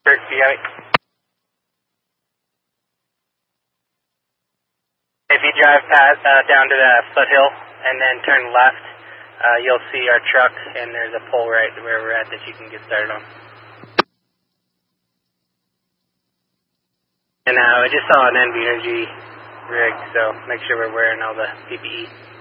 Kirk, you got it? If you drive past down to the foothill and then turn left, you'll see our truck, and there's a pole right where we're at that you can get started on. And I just saw an NV Energy rig, so make sure we're wearing all the PPE.